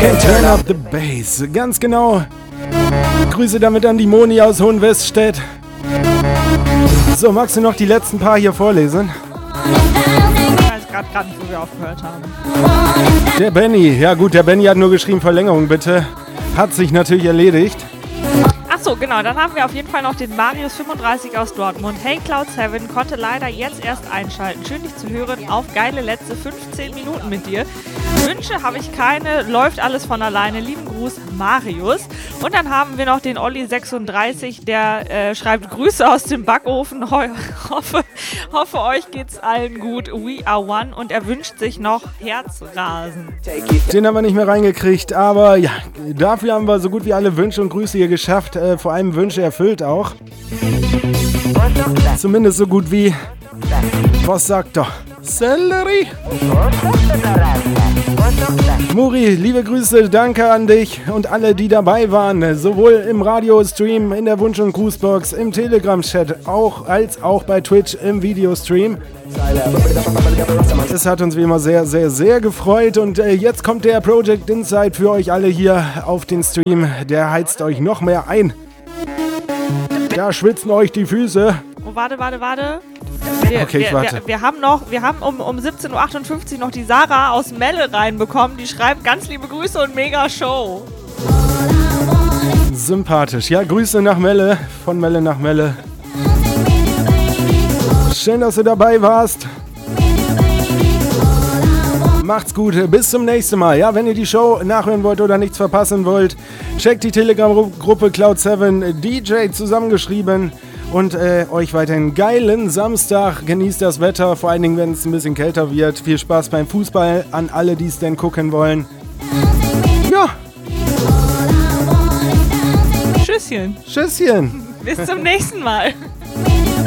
Turn up the bass. Ganz genau. Grüße damit an die Moni aus Hohenweststedt. So, magst du noch die letzten paar hier vorlesen? Ich weiß gerade nicht, wo wir aufgehört haben. Der Benny. Ja gut, der Benny hat nur geschrieben, Verlängerung bitte. Hat sich natürlich erledigt. Achso, genau, dann haben wir auf jeden Fall noch den Marius 35 aus Dortmund. Hey Cloud7, konnte leider jetzt erst einschalten. Schön dich zu hören. Auf geile letzte 15 Minuten mit dir. Wünsche habe ich keine, läuft alles von alleine. Lieben Gruß, Marius. Und dann haben wir noch den Olli36, der schreibt Grüße aus dem Backofen. Hoffe, euch geht's allen gut. We are one. Und er wünscht sich noch Herzrasen. Den haben wir nicht mehr reingekriegt, aber ja, dafür haben wir so gut wie alle Wünsche und Grüße hier geschafft. Vor allem Wünsche erfüllt auch. Zumindest so gut wie... Was sagt er? Sellerie? Muri, liebe Grüße, danke an dich und alle, die dabei waren, sowohl im Radiostream, in der Wunsch- und Grußbox, im Telegram-Chat, als auch bei Twitch im Videostream. Es hat uns wie immer sehr, sehr, sehr gefreut und jetzt kommt der Project Insight für euch alle hier auf den Stream. Der heizt euch noch mehr ein. Da schwitzen euch die Füße. Oh, warte. Ich warte. Wir haben um 17.58 Uhr noch die Sarah aus Melle reinbekommen. Die schreibt ganz liebe Grüße und mega Show. Sympathisch. Ja, Grüße nach Melle, von Melle nach Melle. Schön, dass du dabei warst. Macht's gut, bis zum nächsten Mal. Ja, wenn ihr die Show nachhören wollt oder nichts verpassen wollt, checkt die Telegram-Gruppe Cloud7 DJ zusammengeschrieben und euch weiterhin geilen Samstag. Genießt das Wetter, vor allen Dingen, wenn es ein bisschen kälter wird. Viel Spaß beim Fußball an alle, die es denn gucken wollen. Ja. Tschüsschen. Tschüsschen. Bis zum nächsten Mal.